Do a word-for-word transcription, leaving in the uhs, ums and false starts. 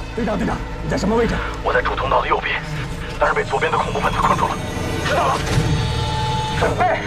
队长，队长，你在什么位置？ 我在主通道的右边，但是被左边的恐怖分子困住了。知道了，准备。